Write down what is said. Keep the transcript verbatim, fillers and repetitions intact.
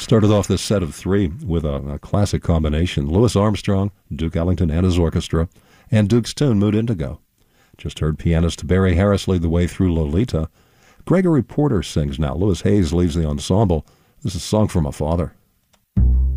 Started off this set of three with a, a classic combination. Louis Armstrong, Duke Ellington and his orchestra, and Duke's tune, Mood Indigo. Just heard pianist Barry Harris lead the way through Lolita. Gregory Porter sings now. Louis Hayes leads the ensemble. This is a song from a father.